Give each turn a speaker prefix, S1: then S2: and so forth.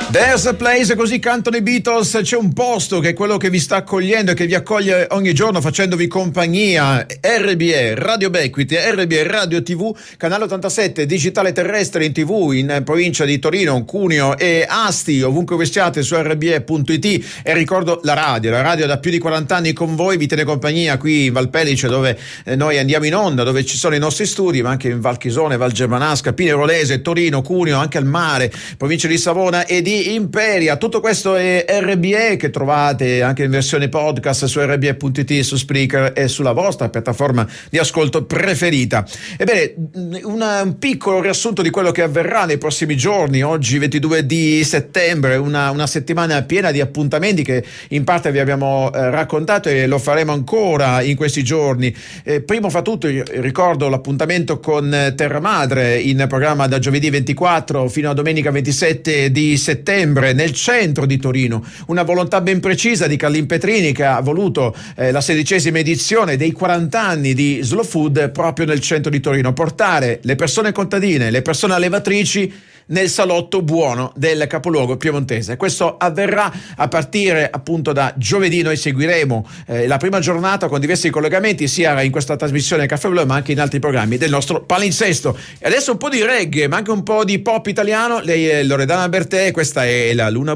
S1: There's a place, così cantano i Beatles. C'è un posto che è quello che vi sta accogliendo e che vi accoglie ogni giorno facendovi compagnia. RBE, Radio Becquiti, RBE Radio TV, canale 87, digitale terrestre in TV in provincia di Torino, Cuneo e Asti, ovunque voi siate su rbe.it. E ricordo la radio da più di 40 anni con voi, vi tiene compagnia qui in Valpellice, dove noi andiamo in onda, dove ci sono i nostri studi, ma anche in Val Chisone, Val Germanasca, Pinerolese, Torino, Cuneo, anche al mare, provincia di Savona e di Imperia. Tutto questo è RBE, che trovate anche in versione podcast su rbe.it, su Spreaker e sulla vostra piattaforma di ascolto preferita. Ebbene, un piccolo riassunto di quello che avverrà nei prossimi giorni. Oggi 22 di settembre, una settimana piena di appuntamenti che in parte vi abbiamo raccontato e lo faremo ancora in questi giorni. Primo fra tutto ricordo l'appuntamento con Terra Madre, in programma da giovedì 24 fino a domenica 27 di settembre nel centro di Torino. Una volontà ben precisa di Carlin Petrini, che ha voluto la 16ª edizione dei 40 anni di Slow Food proprio nel centro di Torino, portare le persone contadine, le persone allevatrici nel salotto buono del capoluogo piemontese. Questo avverrà a partire appunto da giovedì. Noi seguiremo la prima giornata con diversi collegamenti sia in questa trasmissione Caffè Blu ma anche in altri programmi del nostro palinsesto. E adesso un po' di reggae ma anche un po' di pop italiano. Lei è Loredana Bertè, questa è La Luna